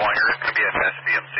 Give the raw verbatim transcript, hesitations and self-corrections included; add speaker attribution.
Speaker 1: one, you're going to be at S B M